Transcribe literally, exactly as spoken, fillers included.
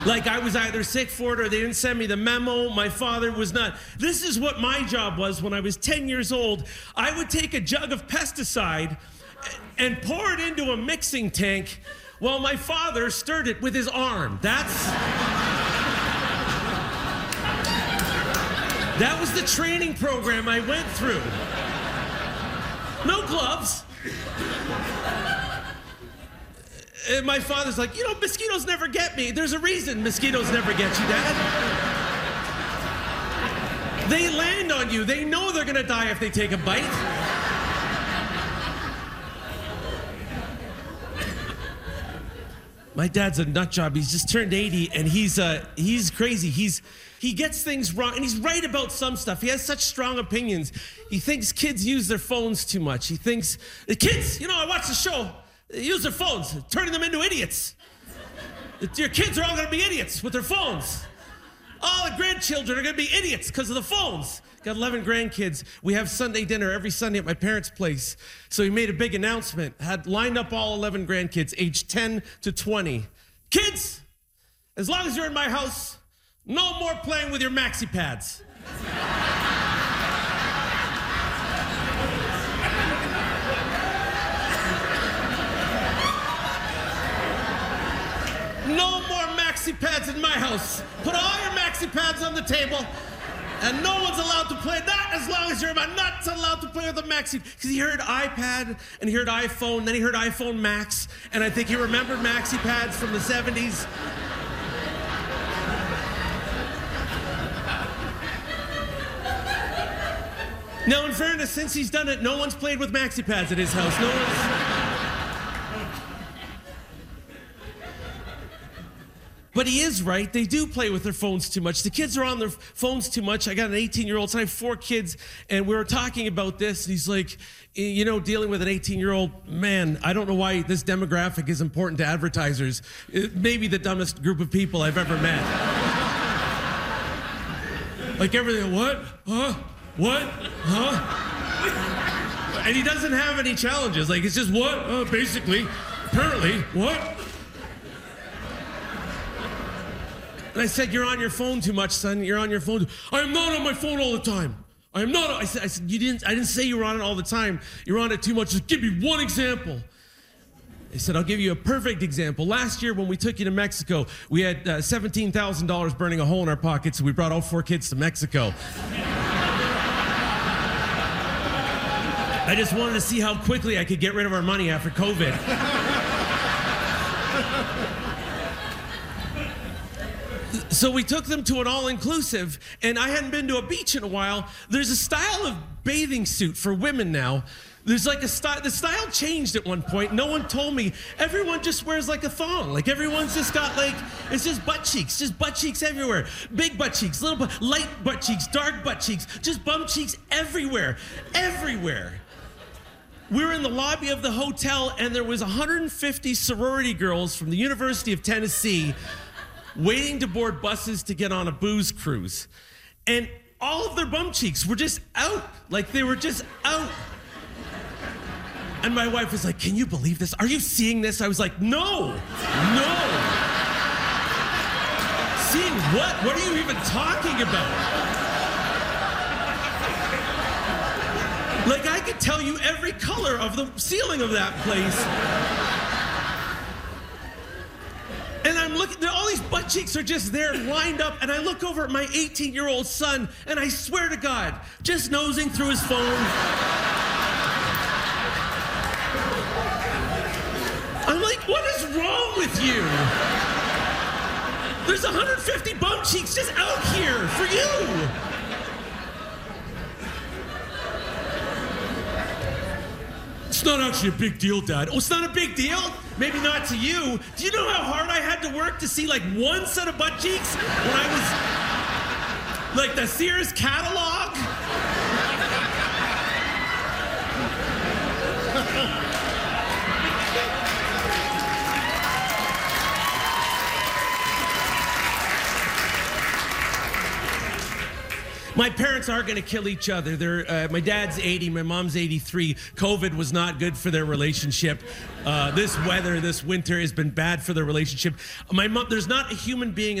Like I was either sick for it or they didn't send me the memo. My father was not. This is what my job was when I was ten years old. I would take a jug of pesticide and pour it into a mixing tank while my father stirred it with his arm. That's... That was the training program I went through. No gloves. And my father's like, you know, mosquitoes never get me. There's a reason mosquitoes never get you, Dad. They land on you. They know they're gonna die if they take a bite. My dad's a nut job. He's just turned eighty, and he's uh, he's crazy. He's he gets things wrong, and he's right about some stuff. He has such strong opinions. He thinks kids use their phones too much. He thinks the kids, you know, I watched the show. They use their phones, turning them into idiots. Your kids are all gonna be idiots with their phones. All the grandchildren are gonna be idiots because of the phones. Got eleven grandkids. We have Sunday dinner every Sunday at my parents' place. So he made a big announcement, had lined up all eleven grandkids, aged ten to twenty. Kids, as long as you're in my house, no more playing with your maxi pads. No more maxi pads in my house. Put all your maxi pads on the table, and no one's allowed to play. Not as long as you're not allowed to play with the maxi. Because he heard iPad, and he heard iPhone, then he heard iPhone Max, and I think he remembered maxi pads from the seventies. Now, in fairness, since he's done it, no one's played with maxi pads at his house. No one's... But he is right. They do play with their phones too much. The kids are on their phones too much. I got an eighteen-year-old, so I have four kids, and we were talking about this, and he's like, you know, dealing with an eighteen-year-old, man, I don't know why this demographic is important to advertisers. It may be the dumbest group of people I've ever met. Like everything, what? Huh? What? Huh? And he doesn't have any challenges. Like, it's just what? Uh, basically, apparently, what? And I said, you're on your phone too much, son. You're on your phone. I am not on my phone all the time. I am not. I said, I said, you didn't, I didn't say you were on it all the time. You're on it too much. Just give me one example. He said, I'll give you a perfect example. Last year when we took you to Mexico, we had uh, seventeen thousand dollars burning a hole in our pockets, so we brought all four kids to Mexico. I just wanted to see how quickly I could get rid of our money after COVID. So we took them to an all-inclusive, and I hadn't been to a beach in a while. There's a style of bathing suit for women now. There's like a style, the style changed at one point. No one told me. Everyone just wears like a thong. Like everyone's just got like, it's just butt cheeks, just butt cheeks everywhere. Big butt cheeks, little butt, light butt cheeks, dark butt cheeks, just bum cheeks everywhere, everywhere. We were in the lobby of the hotel, and there was one hundred fifty sorority girls from the University of Tennessee waiting to board buses to get on a booze cruise. And all of their bum cheeks were just out. Like they were just out. And my wife was like, can you believe this? Are you seeing this? I was like, no, no. Seeing what? What are you even talking about? Like I could tell you every color of the ceiling of that place. And I'm looking, all these butt cheeks are just there lined up, and I look over at my eighteen-year-old son, and I swear to God, just nosing through his phone. I'm like, what is wrong with you? There's one hundred fifty bum cheeks just out here for you. It's not actually a big deal, Dad. Oh, it's not a big deal? Maybe not to you. Do you know how hard I had to work to see like one set of butt cheeks when I was like the Sears catalog? My parents are going to kill each other. They're, uh, my dad's eighty, my mom's eighty-three. COVID was not good for their relationship. Uh, this weather, this winter has been bad for their relationship. My mom, there's not a human being